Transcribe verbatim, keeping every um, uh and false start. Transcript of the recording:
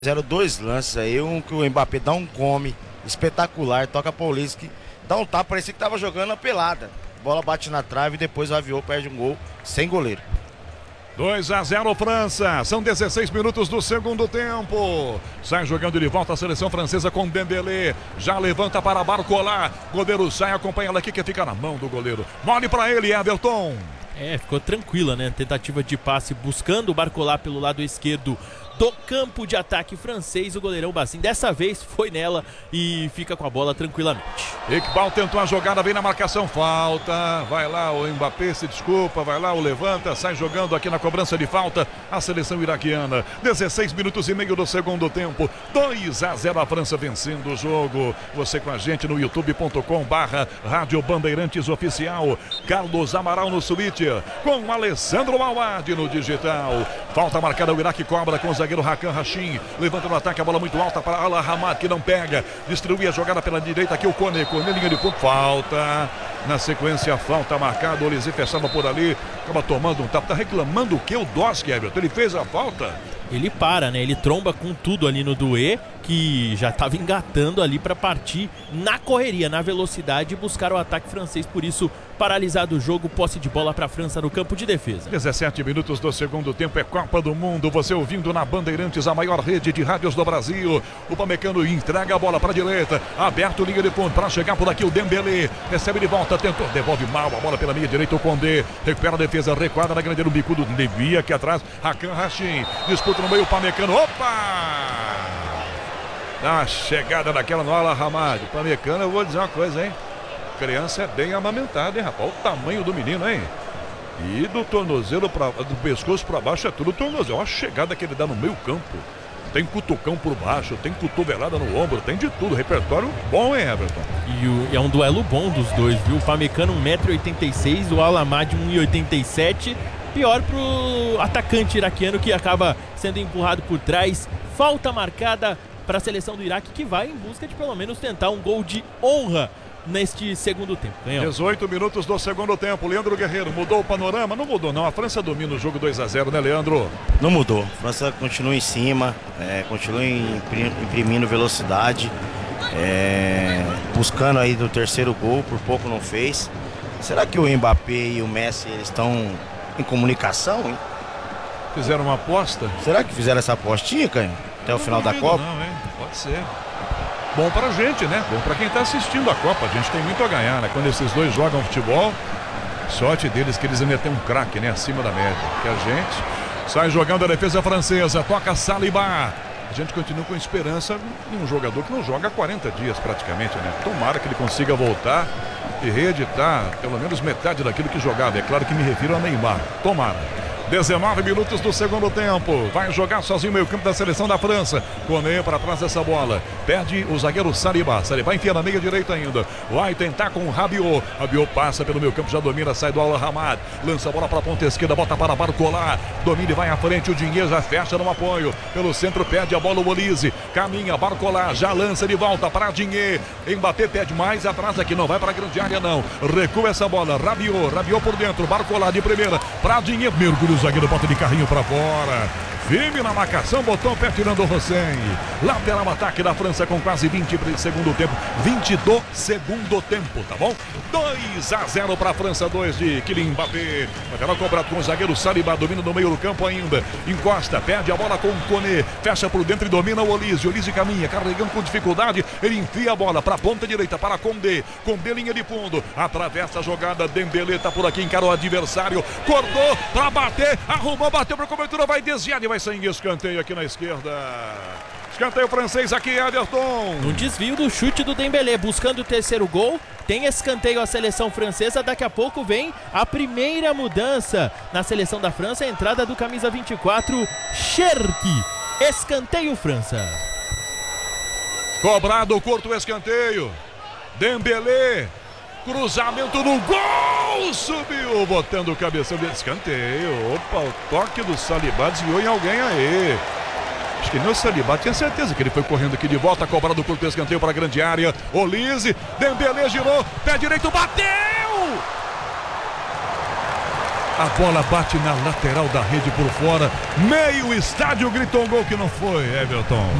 Fizeram dois lances aí, um que o Mbappé dá um come espetacular, toca pra Olise, dá um tapa, parecia que tava jogando a pelada. Bola bate na trave e depois o Rabiot perde um gol sem goleiro. dois a zero França, são dezesseis minutos do segundo tempo. Sai jogando de volta a seleção francesa com Dembélé. Já levanta para Barcola. Goleiro sai, acompanha ela aqui que fica na mão do goleiro. Mole para ele, Everton. É, ficou tranquila, né? Tentativa de passe buscando o Barcola pelo lado esquerdo do campo de ataque francês. O goleirão Bassin dessa vez foi nela e fica com a bola tranquilamente. Iqbal tentou a jogada, vem na marcação, falta. Vai lá o Mbappé, se desculpa, vai lá o levanta, sai jogando aqui na cobrança de falta a seleção iraquiana. dezesseis minutos e meio do segundo tempo, dois a zero a França vencendo o jogo. Você com a gente no youtube ponto com barra Rádio Bandeirantes Oficial. Carlos Amaral no Switch, com Alessandro Mauad no digital. Falta marcada, o Iraque cobra com o zagueiro Hakan Hashim. Levanta no ataque, a bola muito alta para Al Hamad, que não pega. Distribui a jogada pela direita aqui o Kone. Kone, linha de ponto, falta. Na sequência, falta marcada. O Olise fechava por ali. Acaba tomando um tapa. Tá reclamando o que o Dosk, Everton? Ele fez a falta? Ele para, né? Ele tromba com tudo ali no Doué, que já estava engatando ali para partir na correria, na velocidade e buscar o ataque francês. Por isso, paralisado o jogo, posse de bola para a França no campo de defesa. dezessete minutos do segundo tempo, é Copa do Mundo. Você ouvindo na Bandeirantes, a maior rede de rádios do Brasil. O Pamecano entrega a bola para a direita. Aberto, linha de ponto para chegar por aqui o Dembélé. Recebe de volta, tentou, devolve mal a bola pela meia direita. O Condé recupera a defesa, recuada na grande, no bicudo. Devia aqui atrás. Hakan Hashim disputa no meio, o Pamecano. Opa! Na chegada daquela no Al Hamad. Pamecano, eu vou dizer uma coisa, hein? Criança é bem amamentada, hein, rapaz? O tamanho do menino, hein? E do tornozelo, pra, do pescoço para baixo é tudo tornozelo. Olha a chegada que ele dá no meio campo. Tem cutucão por baixo, tem cotovelada no ombro, tem de tudo. Repertório bom, hein, Everton? E o, é um duelo bom dos dois, viu? O Pamecano um metro e oitenta e seis, o Al Hamad um metro e oitenta e sete. Pior pro atacante iraquiano, que acaba sendo empurrado por trás. Falta marcada para a seleção do Iraque, que vai em busca de pelo menos tentar um gol de honra neste segundo tempo. Ganhou. dezoito minutos do segundo tempo. Leandro Guerreiro, mudou o panorama? Não mudou não, a França domina o jogo dois a zero, né, Leandro? Não mudou, a França continua em cima, é, continua imprimindo velocidade, é, buscando aí do terceiro gol, por pouco não fez. Será que o Mbappé e o Messi eles estão em comunicação, hein? Fizeram uma aposta? Será que fizeram essa apostinha, Canho? Até o não final duvido, da Copa? Não, hein? Pode ser. Bom pra gente, né? Bom pra quem tá assistindo a Copa. A gente tem muito a ganhar, né? Quando esses dois jogam futebol, sorte deles que eles ainda tem um craque, né? Acima da média. Que a gente sai jogando a defesa francesa. Toca Saliba. A gente continua com esperança em um jogador que não joga há quarenta dias praticamente, né? Tomara que ele consiga voltar e reeditar pelo menos metade daquilo que jogava. É claro que me refiro a Neymar. Tomara. dezenove minutos do segundo tempo. Vai jogar sozinho o meio campo da seleção da França. Kone para trás dessa bola. Perde o zagueiro Saliba. Saliba enfia na meia direita ainda. Vai tentar com o Rabiot. Rabiot passa pelo meio campo, já domina, sai do Al Hamad. Lança a bola para a ponta esquerda, bota para Barcola. Domina e vai à frente. O Dinheiro já fecha no apoio. Pelo centro perde a bola o Olise. Caminha, Barcola já lança de volta para Dinheiro. Mbappé pede mais atrás aqui. Não vai para a grande área não. Recua essa bola. Rabiot. Rabiot por dentro. Barcola de primeira para Dinheiro. Mergulho. O zagueiro bota de carrinho para fora. Firme na marcação, botou o pé tirando o Hossein. Lateral ataque da França com quase vinte do segundo tempo. vinte do segundo tempo, tá bom? dois a zero para a França, dois de Kylian Mbappé. Lateral cobrado com o zagueiro Saliba, domina no meio do campo ainda. Encosta, perde a bola com o Kone. Fecha por dentro e domina o Olise. Olise caminha, carregando com dificuldade. Ele enfia a bola para a ponta direita, para Condé. Condé, linha de fundo. Atravessa a jogada. Dembélé tá por aqui, encara o adversário. Cortou para bater. Arrumou, bateu para cobertura, vai desviar e vai sair em escanteio aqui na esquerda. Escanteio francês aqui, Everton. Um desvio do chute do Dembélé, buscando o terceiro gol. Tem escanteio a seleção francesa. Daqui a pouco vem a primeira mudança na seleção da França. A entrada do camisa vinte e quatro, Cherki. Escanteio França. Cobrado, curto o escanteio. Dembélé. Cruzamento no gol, subiu, botando o cabeção de escanteio. Opa, o toque do Saliba desviou em alguém aí. Acho que nem o Saliba tinha certeza que ele foi correndo aqui de volta, cobrado por escanteio para a grande área. Olise, Dembélé girou, pé direito, bateu! A bola bate na lateral da rede por fora. Meio estádio gritou um gol que não foi, Everton.